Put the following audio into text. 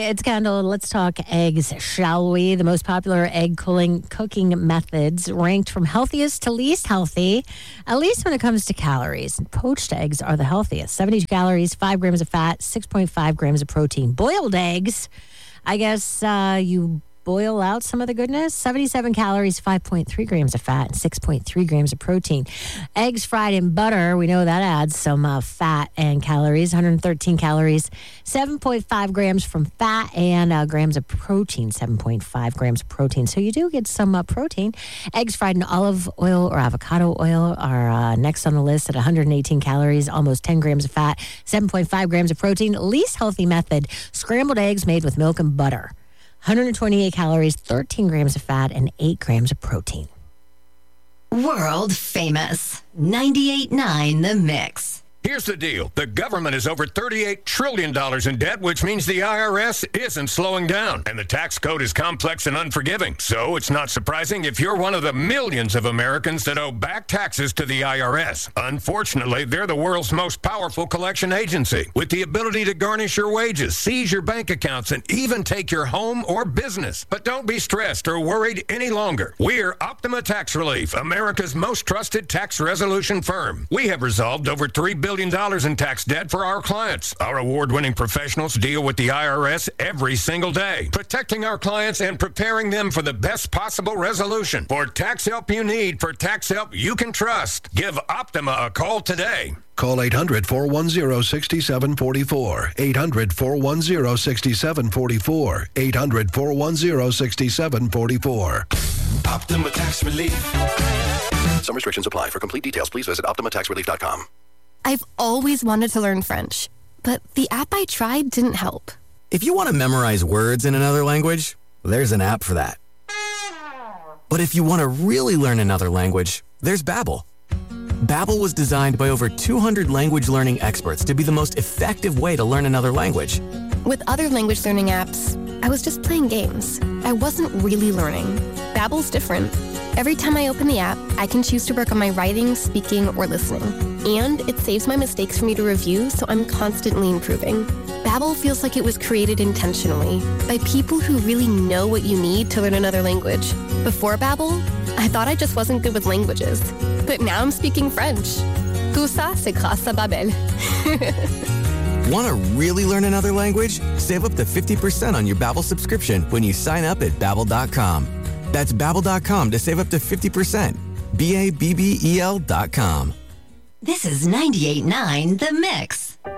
it's Kendall. Let's talk eggs, shall we? The most popular egg cooking methods ranked from healthiest to least healthy, at least when it comes to calories. Poached eggs are the healthiest. 72 calories, 5 grams of fat, 6.5 grams of protein. Boiled eggs, I guess you boil out some of the goodness. 77 calories, 5.3 grams of fat, and 6.3 grams of protein. Eggs fried in butter, we know that adds some fat and calories. 113 calories, 7.5 grams from fat, and grams of protein, 7.5 grams of protein. So you do get some protein. Eggs fried in olive oil or avocado oil are next on the list at 118 calories, almost 10 grams of fat, 7.5 grams of protein. Least healthy method, scrambled eggs made with milk and butter. 128 calories, 13 grams of fat, and 8 grams of protein. World famous. 98.9 The Mix. Here's the deal. The government is over $38 trillion in debt, which means the IRS isn't slowing down. And the tax code is complex and unforgiving. So it's not surprising if you're one of the millions of Americans that owe back taxes to the IRS. Unfortunately, they're the world's most powerful collection agency, with the ability to garnish your wages, seize your bank accounts, and even take your home or business. But don't be stressed or worried any longer. We're Optima Tax Relief, America's most trusted tax resolution firm. We have resolved over $3 billion in tax debt for our clients. Our award-winning professionals deal with the IRS every single day, protecting our clients and preparing them for the best possible resolution. For tax help you need, for tax help you can trust, give Optima a call today. Call 800-410-6744. 800-410-6744. 800-410-6744. Optima Tax Relief. Some restrictions apply. For complete details, please visit OptimaTaxRelief.com. I've always wanted to learn French, but the app I tried didn't help. If you want to memorize words in another language, there's an app for that. But if you want to really learn another language, there's Babbel. Babbel was designed by over 200 language learning experts to be the most effective way to learn another language. With other language learning apps, I was just playing games. I wasn't really learning. Babbel's different. Every time I open the app, I can choose to work on my writing, speaking, or listening. And it saves my mistakes for me to review, so I'm constantly improving. Babbel feels like it was created intentionally by people who really know what you need to learn another language. Before Babbel, I thought I just wasn't good with languages. But now I'm speaking French. Tout ça, c'est grâce à Babbel. Want to really learn another language? Save up to 50% on your Babbel subscription when you sign up at Babbel.com. That's Babbel.com to save up to 50%. BABBEL.com. This is 98.9 The Mix.